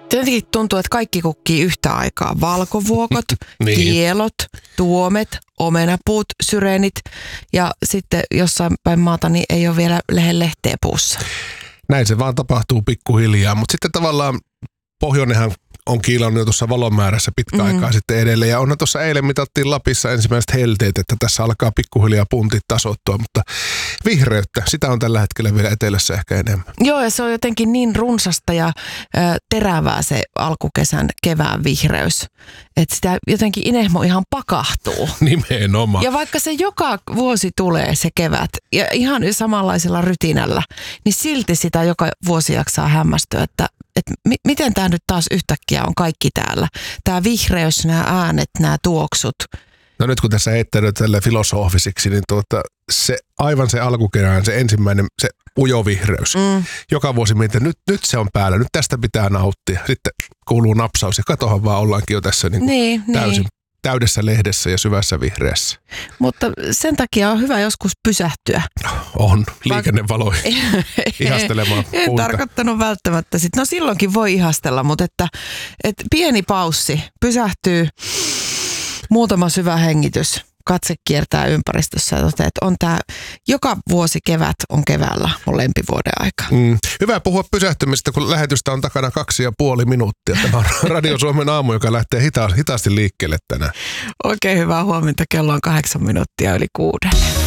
Jotenkin tuntuu, että kaikki kukkii yhtä aikaa. Valkovuokot, Niin. kielot, tuomet, omenapuut, syreenit ja sitten jossain päin maata niin ei ole vielä lehteä puussa. Näin se vaan tapahtuu pikkuhiljaa, mutta sitten tavallaan pohjoinenhan on kiilannut jo tuossa valomäärässä pitkä aikaa sitten edelleen. Ja onhan tuossa eilen mitattiin Lapissa ensimmäiset helteet, että tässä alkaa pikkuhiljaa puntit tasoittua, mutta vihreyttä, sitä on tällä hetkellä vielä etelässä ehkä enemmän. Joo, ja se on jotenkin niin runsasta ja terävää se alkukesän kevään vihreys, että sitä jotenkin inehmo ihan pakahtuu. Nimenomaan. Ja vaikka se joka vuosi tulee se kevät ja ihan samanlaisella rytinällä, niin silti sitä joka vuosi jaksaa hämmästyä, että miten tämä nyt taas yhtäkkiä on kaikki täällä. Tämä vihreys, nämä äänet, nämä tuoksut. No nyt kun tässä heittänyt tälle filosofisiksi, niin aivan se alkukerään, se ensimmäinen, se ujo vihreys. Joka vuosi mietin, nyt se on päällä, nyt tästä pitää nauttia. Sitten kuuluu napsaus ja katohan vaan ollaankin jo tässä täysin täydessä lehdessä ja syvässä vihreässä. Mutta sen takia on hyvä joskus pysähtyä. On, liikennevaloihin ihastelemaan puuta. En tarkoittanut välttämättä sit. No silloinkin voi ihastella, mutta että pieni paussi, pysähtyy, muutama syvä hengitys, katse kiertää ympäristössä ja toteaa, että on tämä, joka vuosi kevät on keväällä mun lempivuoden aika. Hyvä puhua pysähtymistä, kun lähetystä on takana 2,5 minuuttia. Tämä on Radio Suomen aamu, joka lähtee hitaasti liikkeelle tänään. Oikein hyvää huomenta, kello on 8 minuuttia yli 6.